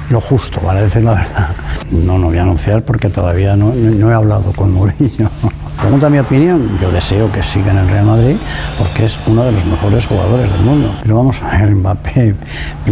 lo justo, para decir la verdad. No voy a anunciar porque todavía no he hablado con Mourinho. Pregunta mi opinión, yo deseo que siga en el Real Madrid porque es uno de los mejores jugadores del mundo. Pero vamos a ver, Mbappé,